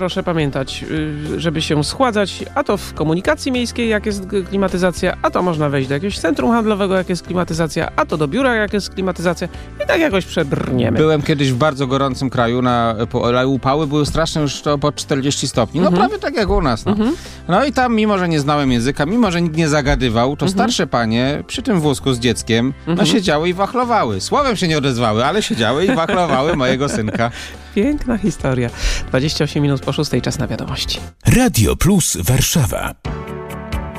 Proszę pamiętać, żeby się schładzać, a to w komunikacji miejskiej, jak jest klimatyzacja, a to można wejść do jakiegoś centrum handlowego, jak jest klimatyzacja, a to do biura, jak jest klimatyzacja i tak jakoś przebrniemy. Byłem kiedyś w bardzo gorącym kraju, upały były straszne już to po 40 stopni, no prawie tak jak u nas. No i tam, mimo że nie znałem języka, mimo że nikt nie zagadywał, to starsze panie przy tym wózku z dzieckiem, no siedziały i wachlowały. Słowem się nie odezwały, ale siedziały i wachlowały mojego synka. Piękna historia. 28 minut po 6, czas na wiadomości. Radio Plus Warszawa.